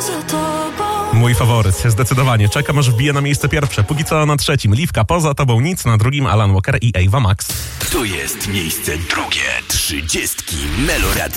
Mój faworyt, zdecydowanie. Czekam, aż wbije na miejsce pierwsze. Póki co na trzecim Liwka, Poza tobą nic, na drugim Alan Walker i Ava Max. To jest miejsce drugie. 30 Meloradio.